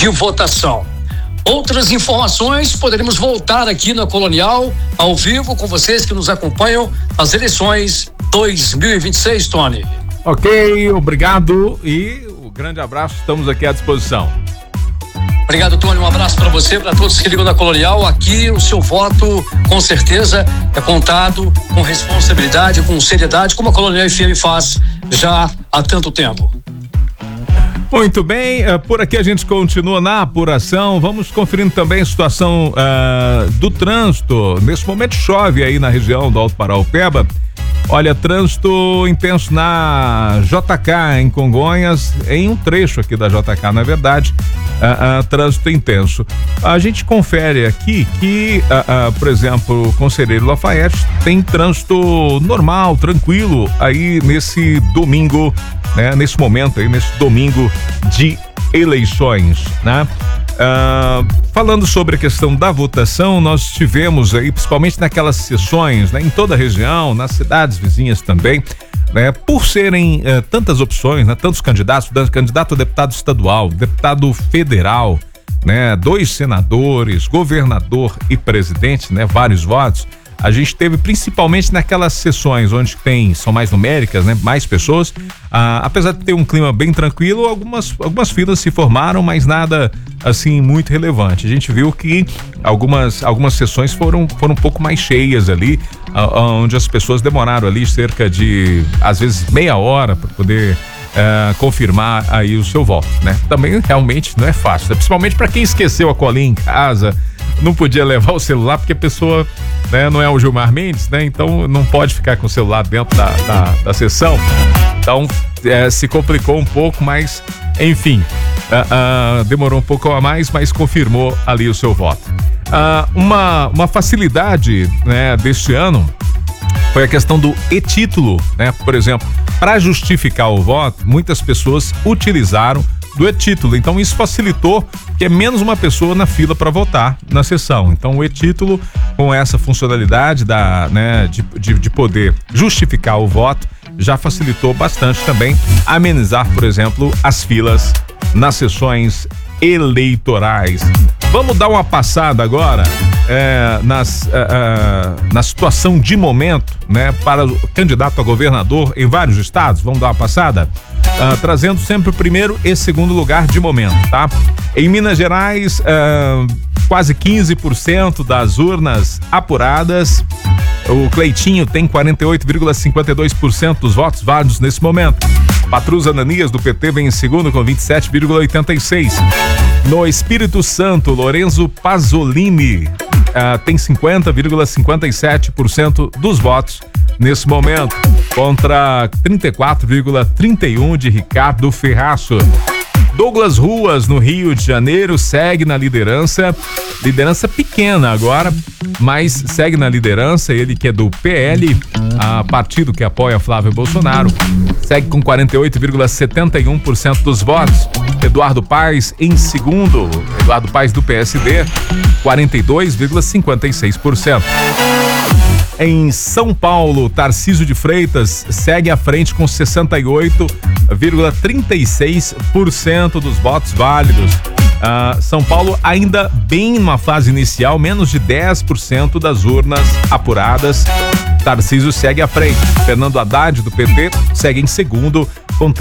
de votação. Outras informações, poderemos voltar aqui na Colonial, ao vivo, com vocês que nos acompanham as eleições 2026, Tony. Ok, obrigado e um grande abraço, estamos aqui à disposição. Obrigado, Tony, um abraço para você, para todos que ligam na Colonial. Aqui o seu voto, com certeza, é contado com responsabilidade, com seriedade, como a Colonial FM faz já há tanto tempo. Muito bem, por aqui a gente continua na apuração, vamos conferindo também a situação do trânsito. Nesse momento chove aí na região do Alto Paraupeba. Olha, trânsito intenso na JK em Congonhas, em um trecho aqui da JK, na verdade, trânsito intenso. A gente confere aqui que, por exemplo, o Conselheiro Lafayette tem trânsito normal, tranquilo, aí nesse domingo, né? Nesse momento aí, nesse domingo de eleições, né? Falando sobre a questão da votação, nós tivemos aí, principalmente naquelas sessões, né, em toda a região, nas cidades vizinhas também, né, por serem tantas opções, né, tantos candidatos, candidato a deputado estadual, deputado federal, né, 2 senadores, governador e presidente, né, vários votos. A gente teve principalmente naquelas sessões onde são mais numéricas, né? Mais pessoas. Apesar de ter um clima bem tranquilo, algumas filas se formaram, mas nada assim muito relevante. A gente viu que algumas sessões foram um pouco mais cheias ali, onde as pessoas demoraram ali cerca de, às vezes, meia hora para poder confirmar aí o seu voto, né? Também realmente não é fácil, né? Principalmente para quem esqueceu a colinha em casa, não podia levar o celular porque a pessoa, né, não é o Gilmar Mendes, né? Então não pode ficar com o celular dentro da sessão. Então se complicou um pouco, mas enfim, demorou um pouco a mais, mas confirmou ali o seu voto. Uma facilidade, né, deste ano foi a questão do e-título, né? Por exemplo, para justificar o voto, muitas pessoas utilizaram do e-título, então isso facilitou que é menos uma pessoa na fila para votar na sessão. Então o e-título, com essa funcionalidade de poder justificar o voto, já facilitou bastante também amenizar, por exemplo, as filas nas sessões eleitorais. Vamos dar uma passada agora na situação de momento, né, para o candidato a governador em vários estados. Vamos dar uma passada? Trazendo sempre o primeiro e segundo lugar de momento, tá? Em Minas Gerais, quase 15% das urnas apuradas. O Cleitinho tem 48,52% dos votos válidos nesse momento. Patrus Ananias, do PT, vem em segundo com 27,86%. No Espírito Santo, Lorenzo Pasolini tem 50,57% dos votos nesse momento, contra 34,31% de Ricardo Ferraço. Douglas Ruas, no Rio de Janeiro, segue na liderança pequena agora, mas segue na liderança, ele que é do PL, partido que apoia Flávio Bolsonaro, segue com 48,71% dos votos. Eduardo Paes em segundo, Eduardo Paes do PSD, 42,56%. Em São Paulo, Tarcísio de Freitas segue à frente com 68,36% dos votos válidos. São Paulo ainda bem numa fase inicial, menos de 10% das urnas apuradas. Tarcísio segue à frente. Fernando Haddad, do PT, segue em segundo com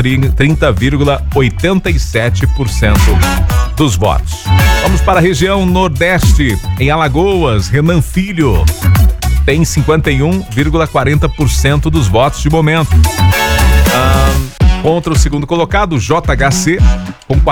30,87% dos votos. Vamos para a região Nordeste. Em Alagoas, Renan Filho tem 51,40% dos votos de momento. Contra o segundo colocado, JHC, com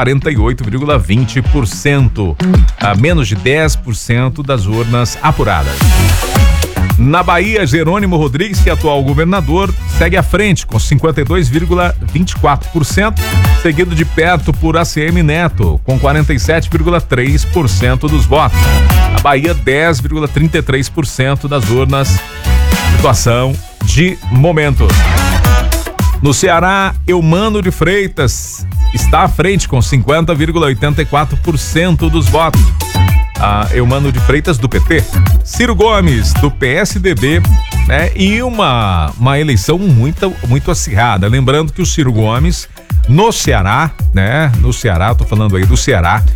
48,20%. Menos de 10% das urnas apuradas. Na Bahia, Jerônimo Rodrigues, que é atual governador, segue à frente com 52,24%, seguido de perto por ACM Neto, com 47,3% dos votos. Na Bahia, 10,33% das urnas. Situação de momento. No Ceará, Eumano de Freitas está à frente com 50,84% dos votos. Eumano de Freitas, do PT. Ciro Gomes, do PSDB, né? E uma eleição muito acirrada. Lembrando que o Ciro Gomes, no Ceará, né? No Ceará, tô falando aí do Ceará,